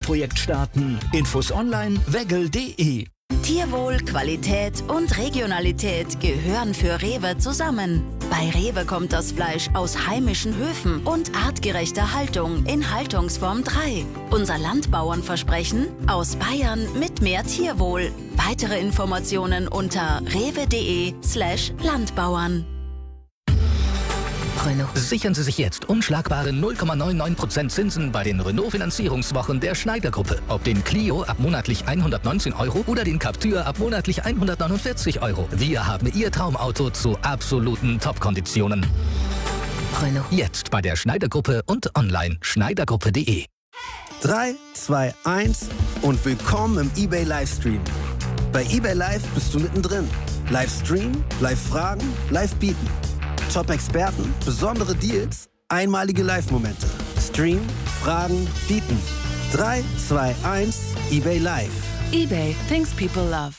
Tierwohlprojekt starten. Infos online weggel.de. Tierwohl, Qualität und Regionalität gehören für Rewe zusammen. Bei Rewe kommt das Fleisch aus heimischen Höfen und artgerechter Haltung in Haltungsform 3. Unser Landbauernversprechen: aus Bayern mit mehr Tierwohl. Weitere Informationen unter rewe.de/Landbauern. Renault. Sichern Sie sich jetzt unschlagbare 0,99% Zinsen bei den Renault-Finanzierungswochen der Schneider-Gruppe. Ob den Clio ab monatlich 119 € oder den Captur ab monatlich 149 €. Wir haben Ihr Traumauto zu absoluten Top-Konditionen. Renault. Jetzt bei der Schneider-Gruppe und online schneidergruppe.de. 3, 2, 1 und willkommen im eBay Livestream. Bei eBay Live bist du mittendrin. Livestream, Live-Fragen, Live-Bieten. Top-Experten, besondere Deals, einmalige Live-Momente. Stream, Fragen, Bieten. 3, 2, 1, eBay Live. eBay, things people love.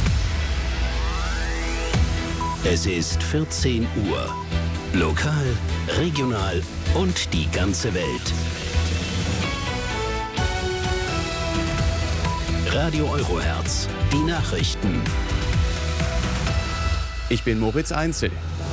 Es ist 14 Uhr. Lokal, regional und die ganze Welt. Radio Eurohertz, die Nachrichten. Ich bin Moritz Einzel.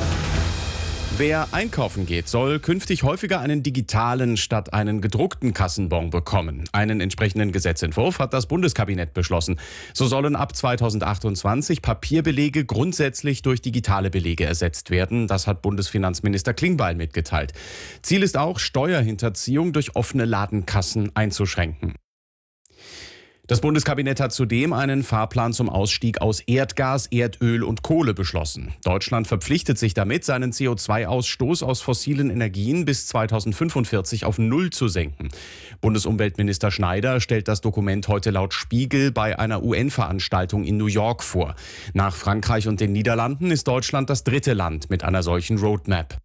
Wer einkaufen geht, soll künftig häufiger einen digitalen statt einen gedruckten Kassenbon bekommen. Einen entsprechenden Gesetzentwurf hat das Bundeskabinett beschlossen. So sollen ab 2028 Papierbelege grundsätzlich durch digitale Belege ersetzt werden. Das hat Bundesfinanzminister Klingbeil mitgeteilt. Ziel ist auch, Steuerhinterziehung durch offene Ladenkassen einzuschränken. Das Bundeskabinett hat zudem einen Fahrplan zum Ausstieg aus Erdgas, Erdöl und Kohle beschlossen. Deutschland verpflichtet sich damit, seinen CO2-Ausstoß aus fossilen Energien bis 2045 auf Null zu senken. Bundesumweltminister Schneider stellt das Dokument heute laut Spiegel bei einer UN-Veranstaltung in New York vor. Nach Frankreich und den Niederlanden ist Deutschland das dritte Land mit einer solchen Roadmap.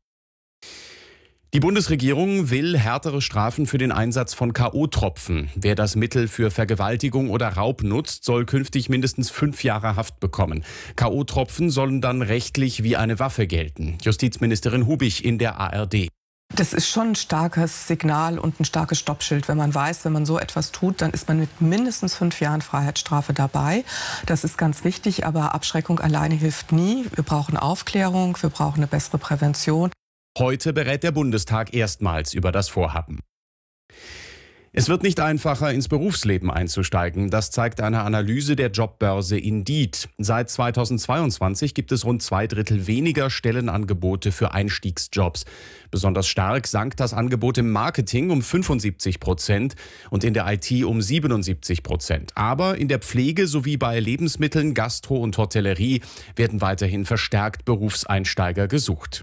Die Bundesregierung will härtere Strafen für den Einsatz von K.O.-Tropfen. Wer das Mittel für Vergewaltigung oder Raub nutzt, soll künftig mindestens 5 Jahre Haft bekommen. K.O.-Tropfen sollen dann rechtlich wie eine Waffe gelten. Justizministerin Hubich in der ARD. Das ist schon ein starkes Signal und ein starkes Stoppschild. Wenn man weiß, wenn man so etwas tut, dann ist man mit mindestens 5 Jahren Freiheitsstrafe dabei. Das ist ganz wichtig, aber Abschreckung alleine hilft nie. Wir brauchen Aufklärung, wir brauchen eine bessere Prävention. Heute berät der Bundestag erstmals über das Vorhaben. Es wird nicht einfacher, ins Berufsleben einzusteigen. Das zeigt eine Analyse der Jobbörse Indeed. Seit 2022 gibt es rund 2/3 weniger Stellenangebote für Einstiegsjobs. Besonders stark sank das Angebot im Marketing um 75% und in der IT um 77%. Aber in der Pflege sowie bei Lebensmitteln, Gastro und Hotellerie werden weiterhin verstärkt Berufseinsteiger gesucht.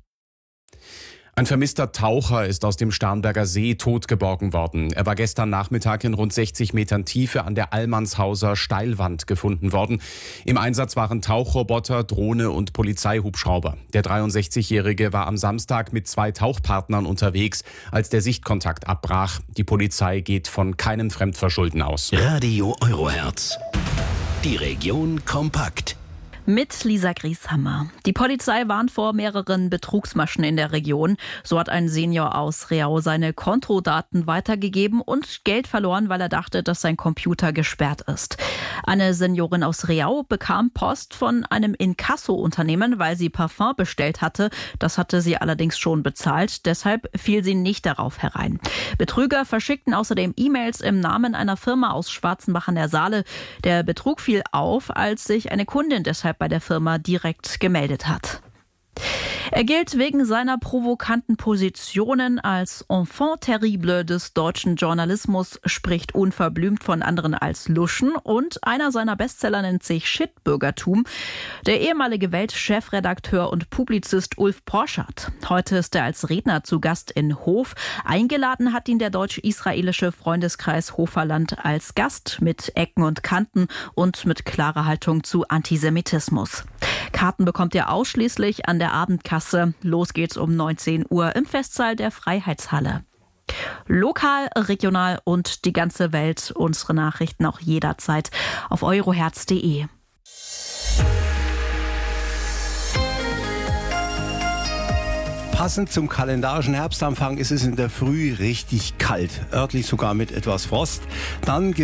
Ein vermisster Taucher ist aus dem Starnberger See tot geborgen worden. Er war gestern Nachmittag in rund 60 Metern Tiefe an der Allmannshauser Steilwand gefunden worden. Im Einsatz waren Tauchroboter, Drohne und Polizeihubschrauber. Der 63-Jährige war am Samstag mit 2 Tauchpartnern unterwegs, als der Sichtkontakt abbrach. Die Polizei geht von keinem Fremdverschulden aus. Radio Eurohertz, die Region kompakt. Mit Lisa Grieshammer. Die Polizei warnt vor mehreren Betrugsmaschen in der Region. So hat ein Senior aus Reau seine Kontodaten weitergegeben und Geld verloren, weil er dachte, dass sein Computer gesperrt ist. Eine Seniorin aus Reau bekam Post von einem Inkasso-Unternehmen, weil sie Parfum bestellt hatte. Das hatte sie allerdings schon bezahlt. Deshalb fiel sie nicht darauf herein. Betrüger verschickten außerdem E-Mails im Namen einer Firma aus Schwarzenbach an der Saale. Der Betrug fiel auf, als sich eine Kundin deshalb bei der Firma direkt gemeldet hat. Er gilt wegen seiner provokanten Positionen als Enfant terrible des deutschen Journalismus, spricht unverblümt von anderen als Luschen und einer seiner Bestseller nennt sich Shitbürgertum. Der ehemalige Welt-Chefredakteur und Publizist Ulf Porschert. Heute ist er als Redner zu Gast in Hof. Eingeladen hat ihn der deutsch-israelische Freundeskreis Hoferland als Gast mit Ecken und Kanten und mit klarer Haltung zu Antisemitismus. Karten bekommt ihr ausschließlich an der Abendkasse. Los geht's um 19 Uhr im Festsaal der Freiheitshalle. Lokal, regional und die ganze Welt. Unsere Nachrichten auch jederzeit auf eurohertz.de. Passend zum kalendarischen Herbstanfang ist es in der Früh richtig kalt, örtlich sogar mit etwas Frost. Dann